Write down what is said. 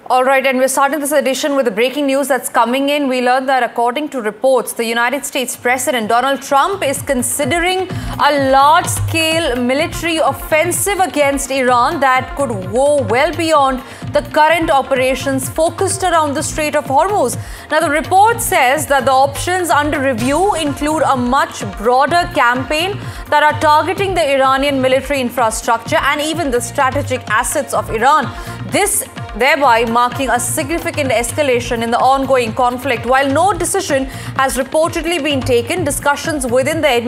All right, and we're starting this edition with the breaking news that's coming in. We learned that according to reports, the United States President Donald Trump is considering a large-scale military offensive against Iran that could go well beyond the current operations focused around the Strait of Hormuz. Now, the report says that the options under review include a much broader campaign that are targeting the Iranian military infrastructure and even the strategic assets of Iran. This thereby marking a significant escalation in the ongoing conflict. While no decision has reportedly been taken, discussions within the